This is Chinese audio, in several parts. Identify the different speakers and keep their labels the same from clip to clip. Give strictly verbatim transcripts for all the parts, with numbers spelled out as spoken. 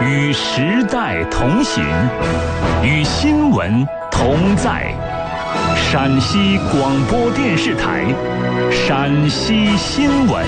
Speaker 1: 与时代同行，与新闻同在。陕西广播电视台陕西新闻。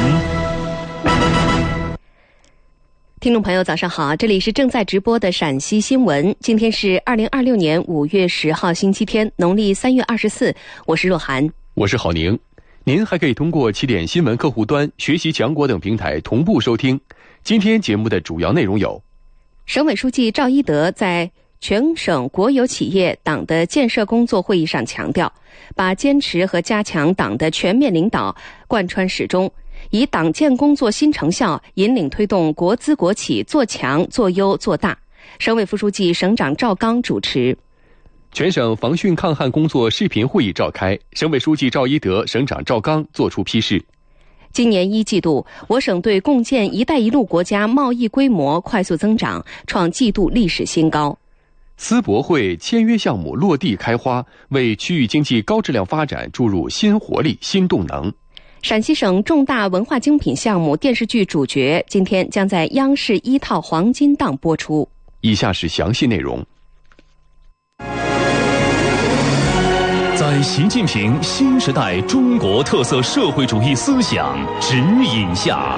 Speaker 2: 听众朋友早上好，这里是正在直播的陕西新闻。今天是二零二六年五月十号星期天，农历三月二十四，我是若涵，
Speaker 3: 我是郝宁。您还可以通过起点新闻客户端、学习强国等平台同步收听。今天节目的主要内容有：
Speaker 2: 省委书记赵一德在全省国有企业党的建设工作会议上强调，把坚持和加强党的全面领导贯穿始终，以党建工作新成效引领推动国资国企做强做优做大。省委副书记、省长赵刚主持。
Speaker 3: 全省防汛抗旱工作视频会议召开，省委书记赵一德、省长赵刚作出批示。
Speaker 2: 今年一季度，我省对共建“一带一路”国家贸易规模快速增长，创季度历史新高。
Speaker 3: 丝博会签约项目落地开花，为区域经济高质量发展注入新活力、新动能。
Speaker 2: 陕西省重大文化精品项目电视剧《主角》今天将在央视一套黄金档播出。
Speaker 3: 以下是详细内容。
Speaker 1: 在习近平新时代中国特色社会主义思想指引下，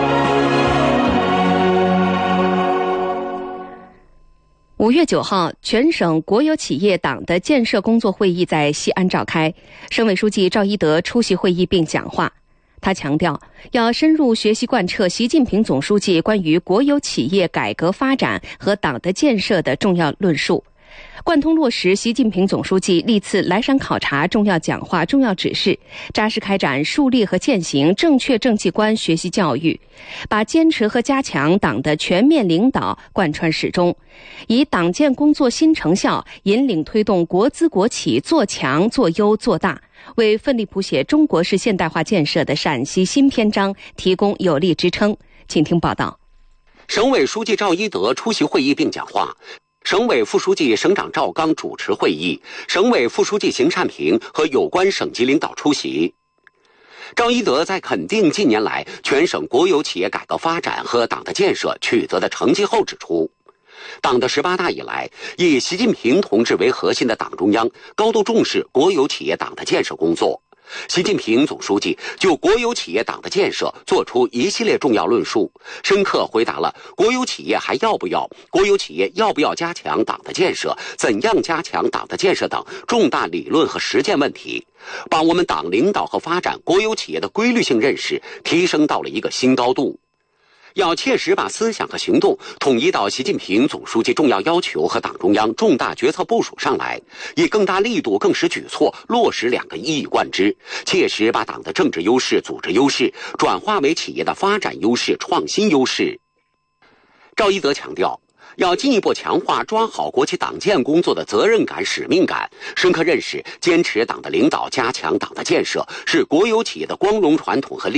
Speaker 2: 五月九号，全省国有企业党的建设工作会议在西安召开，省委书记赵一德出席会议并讲话。他强调，要深入学习贯彻习近平总书记关于国有企业改革发展和党的建设的重要论述，贯通落实习近平总书记历次来陕考察重要讲话、重要指示，扎实开展树立和践行正确政绩观学习教育，把坚持和加强党的全面领导贯穿始终，以党建工作新成效引领推动国资国企做强做优做大，为奋力谱写中国式现代化建设的陕西新篇章提供有力支撑。请听报道。
Speaker 4: 省委书记赵一德出席会议并讲话，省委副书记、省长赵刚主持会议，省委副书记邢善平和有关省级领导出席。赵一德在肯定近年来全省国有企业改革发展和党的建设取得的成绩后指出，党的十八大以来，以习近平同志为核心的党中央高度重视国有企业党的建设工作。习近平总书记就国有企业党的建设作出一系列重要论述，深刻回答了国有企业还要不要、国有企业要不要加强党的建设、怎样加强党的建设等重大理论和实践问题，把我们党领导和发展国有企业的规律性认识提升到了一个新高度。要切实把思想和行动统一到习近平总书记重要要求和党中央重大决策部署上来，以更大力度、更实举措落实两个一以贯之，切实把党的政治优势、组织优势转化为企业的发展优势、创新优势。赵一德强调，要进一步强化抓好国企党建工作的责任感、使命感，深刻认识坚持党的领导、加强党的建设是国有企业的光荣传统和